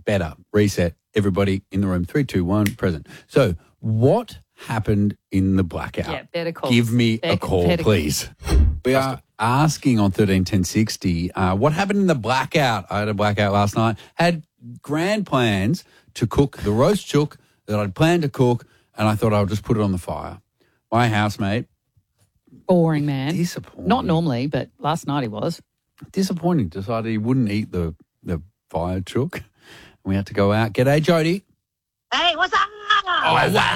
better. Reset. Everybody in the room. 3, 2, 1, present. So what happened in the blackout? Yeah, better call. Give me a call, please. We are asking on 131060 what happened in the blackout. I had a blackout last night. Had grand plans to cook the roast chook that I'd planned to cook, and I thought I would just put it on the fire. My housemate. Boring, man. Disappointing. Not normally, but last night he was. Disappointing. Decided he wouldn't eat the fire chook. We had to go out. G'day, Jody. Hey, what's up? What's up?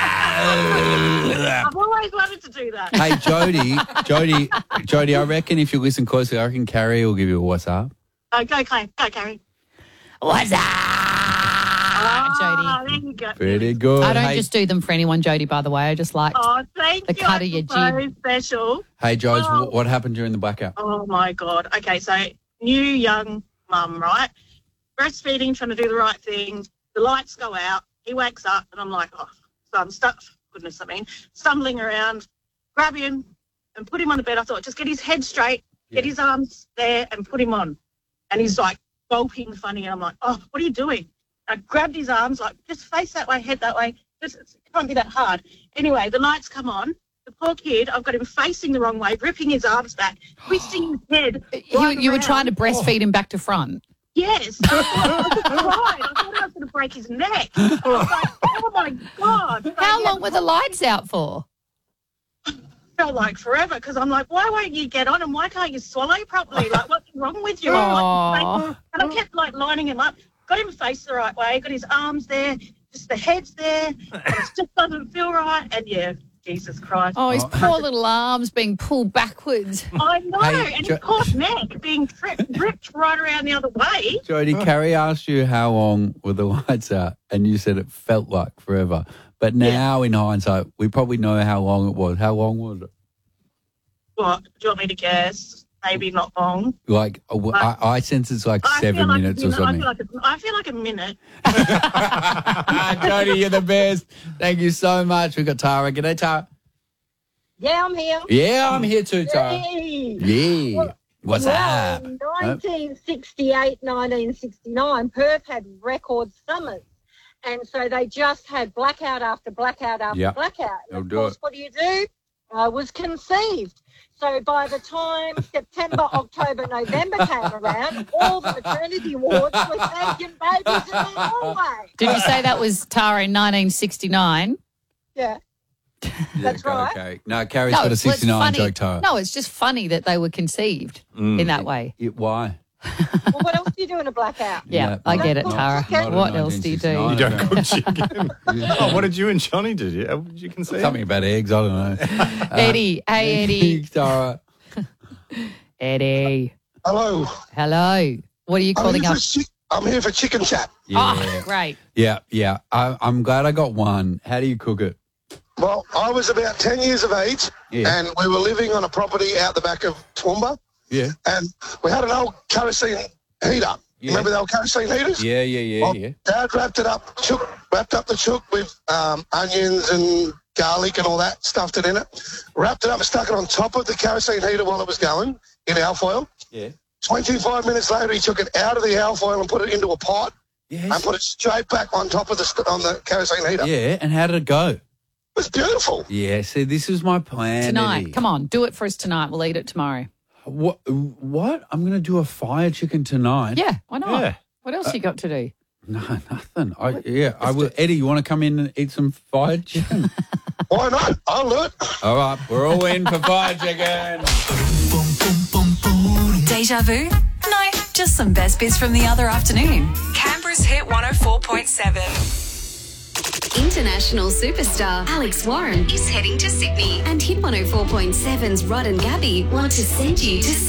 I've always wanted to do that. Hey, Jody, I reckon if you listen closely, I reckon Carrie will give you a what's up. Go, Clay. Go, Carrie. What's up, Oh, Jody? there you go. Pretty good. I don't just do them for anyone, Jody, by the way. I just like Thank the you. cut of your so jib. special. Hey, Jodes, Oh. what happened during the blackout? Oh, my God. Okay, so new young mum, right? Breastfeeding, trying to do the right thing. The lights go out. He wakes up, and I'm like, oh, so I'm stumbling around, grab him and put him on the bed. I thought, just get his head straight, get his arms there and put him on. And he's like gulping funny. And I'm like, oh, what are you doing? I grabbed his arms, like, just face that way, head that way. It can't be that hard. Anyway, the lights come on. The poor kid, I've got him facing the wrong way, ripping his arms back, twisting his head. You were trying to breastfeed him back to front. Yes. I thought I was going to break his neck. I was like, oh, my God. So, How long were the lights out for? Felt like forever because I'm like, why won't you get on and why can't you swallow properly? Like, what's wrong with you? Aww. And I kept, lining him up. Got him face the right way, got his arms there, just the head's there. And it just doesn't feel right. And, yeah, Jesus Christ. Oh, his poor little arms being pulled backwards. I know. Hey, and his poor neck being ripped right around the other way. Jody, Carrie asked you how long were the lights out, and you said it felt like forever. But now, in hindsight, we probably know how long it was. How long was it? What? Do you want me to guess? Maybe not long. Like, I sense it's like 7 minutes or something. I feel like a minute. Jody, you're the best. Thank you so much. We've got Tara. G'day, Tara. Yeah, I'm here. Yeah, I'm here too, Tara. Yay. Yeah. What's up? In 1968, 1969, Perth had record summers. And so they just had blackout after blackout after blackout. And of course, what do? I was conceived. So by the time September, October, November came around, all the maternity wards were taking babies in the hallway. Did you say that was Tara in 1969? Yeah. That's right. Okay. No, Carrie's got a 69 joke, Tara. No, it's just funny that they were conceived in that way. Why? Well, what else do you do in a blackout? Yeah, I get it, Tara. What else do you do? You don't cook chicken. What did you and Johnny do? What did you conceive? Something about eggs, I don't know. Eddie. Hey, Eddie. Tara. Eddie. Hello. Hello. What are you calling up? I'm here for chicken chat. Yeah. Oh, great. Yeah. I'm glad I got one. How do you cook it? Well, I was about 10 years of age, and we were living on a property out the back of Toowoomba. Yeah. And we had an old kerosene heater. Remember the old kerosene heaters? Yeah. Well, Dad wrapped up the chook with onions and garlic and all that, stuffed it in it, wrapped it up and stuck it on top of the kerosene heater while it was going in alfoil. Yeah. 25 minutes later, he took it out of the alfoil and put it into a pot and put it straight back on top of the kerosene heater. Yeah, and how did it go? It was beautiful. Yeah, see, this is my plan. Tonight. Eddie. Come on, do it for us tonight. We'll eat it tomorrow. What? I'm going to do a fire chicken tonight. Yeah, why not? Yeah. What else you got to do? No, nothing. I will. Eddie, you want to come in and eat some fried chicken? Why not? I'll do it. All right, we're all in for fried chicken. Deja vu? No, just some best bits from the other afternoon. Canberra's Hit 104.7. International superstar Alex Warren is heading to Sydney, and Hit 104.7's Rod and Gabby want to send you to